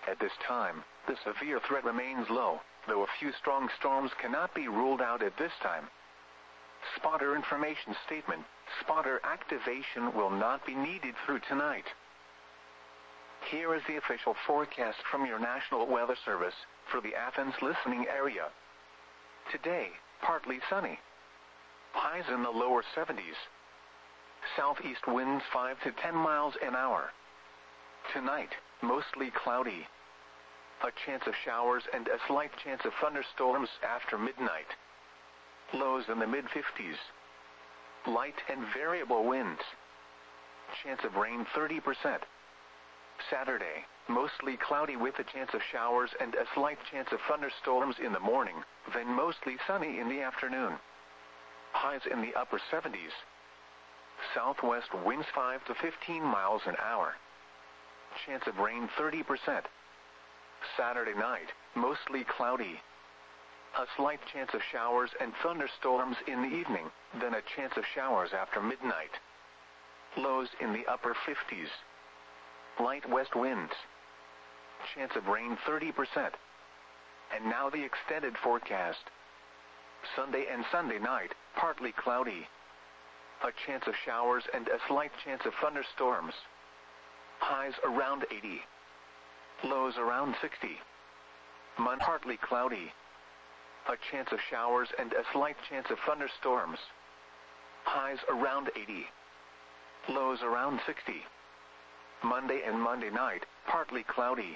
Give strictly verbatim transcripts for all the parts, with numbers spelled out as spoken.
At this time, the severe threat remains low, though a few strong storms cannot be ruled out at this time. Spotter information statement: spotter activation will not be needed through tonight. Here is the official forecast from your National Weather Service for the Athens listening area. Today, partly sunny. Highs in the lower seventies. Southeast winds five to ten miles an hour. Tonight, mostly cloudy. A chance of showers and a slight chance of thunderstorms after midnight. Lows in the mid fifties. Light and variable winds. Chance of rain thirty percent. Saturday, mostly cloudy with a chance of showers and a slight chance of thunderstorms in the morning, then mostly sunny in the afternoon. Highs in the upper seventies. Southwest winds five to fifteen miles an hour. Chance of rain thirty percent. Saturday night, mostly cloudy. A slight chance of showers and thunderstorms in the evening, then a chance of showers after midnight. Lows in the upper fifties. Light west winds. Chance of rain thirty percent. And now the extended forecast. Sunday and Sunday night, partly cloudy. A chance of showers and a slight chance of thunderstorms. Highs around eighty. Lows around sixty. Monday, partly cloudy. A chance of showers and a slight chance of thunderstorms. Highs around eighty. Lows around sixty. Monday and Monday night, partly cloudy.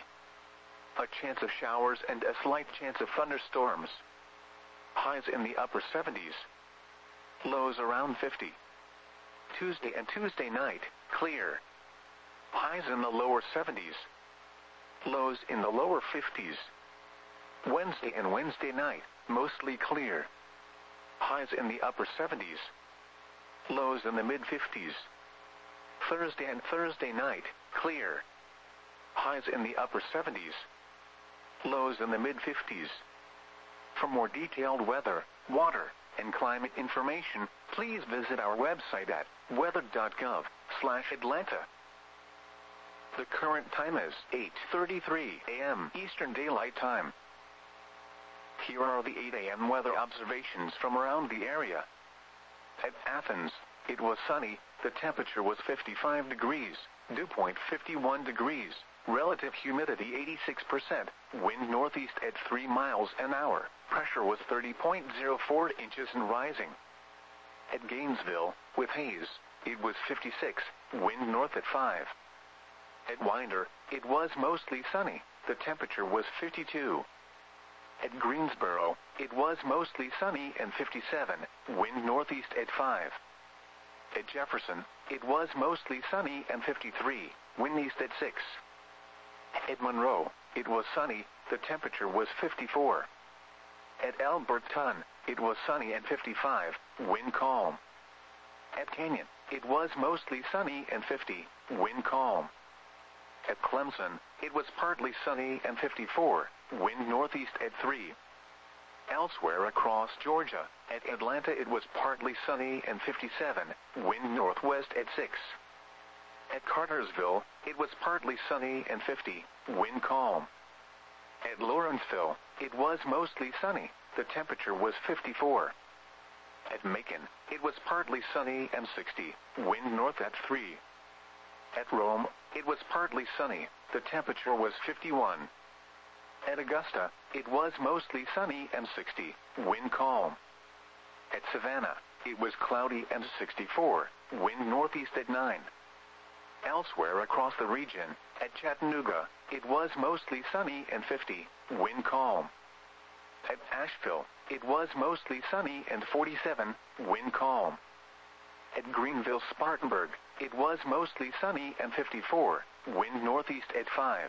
A chance of showers and a slight chance of thunderstorms. Highs in the upper seventies. Lows around fifty. Tuesday and Tuesday night, clear. Highs in the lower seventies. Lows in the lower fifties. Wednesday and Wednesday night, mostly clear. Highs in the upper seventies. Lows in the mid fifties. Thursday and Thursday night, clear. Highs in the upper seventies. Lows in the mid fifties. For more detailed weather, water, and climate information, please visit our website at weather dot gov slash Atlanta. The current time is eight thirty-three a m Eastern Daylight Time. Here are the eight a m weather observations from around the area. At Athens, it was sunny, the temperature was fifty-five degrees, dew point fifty-one degrees, relative humidity eighty-six percent, wind northeast at three miles an hour, pressure was thirty point zero four inches and rising. At Gainesville, with haze, it was fifty-six, wind north at five. At Winder, it was mostly sunny, the temperature was fifty-two. At Greensboro, it was mostly sunny and fifty-seven, wind northeast at five. At Jefferson, it was mostly sunny and fifty-three, wind east at six. At Monroe, it was sunny, the temperature was fifty-four. At Alberton, it was sunny and fifty-five, wind calm. At Canyon, it was mostly sunny and fifty, wind calm. At Clemson, it was partly sunny and fifty-four, wind northeast at three. Elsewhere across Georgia, at Atlanta it was partly sunny and fifty-seven, wind northwest at six. At Cartersville, it was partly sunny and fifty, wind calm. At Lawrenceville, it was mostly sunny, the temperature was fifty-four. At Macon, it was partly sunny and sixty, wind north at three. At Rome, it was partly sunny, the temperature was fifty-one. At Augusta, it was mostly sunny and sixty, wind calm. At Savannah, it was cloudy and sixty-four, wind northeast at nine. Elsewhere across the region, at Chattanooga, it was mostly sunny and fifty, wind calm. At Asheville, it was mostly sunny and forty-seven, wind calm. At Greenville-Spartanburg, it was mostly sunny and fifty-four, wind northeast at five.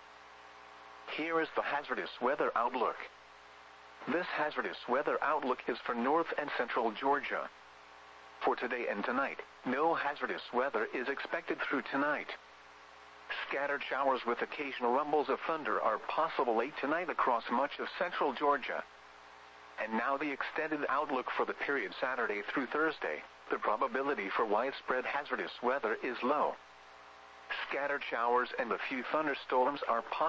Here is the hazardous weather outlook. This hazardous weather outlook is for north and central Georgia. For today and tonight, no hazardous weather is expected through tonight. Scattered showers with occasional rumbles of thunder are possible late tonight across much of central Georgia. And now the extended outlook for the period Saturday through Thursday. The probability for widespread hazardous weather is low. Scattered showers and a few thunderstorms are possible.